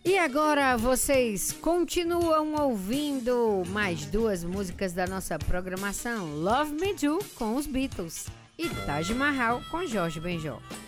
E agora vocês continuam ouvindo mais duas músicas da nossa programação: Love Me Do com os Beatles e Taj Mahal com Jorge Benjor.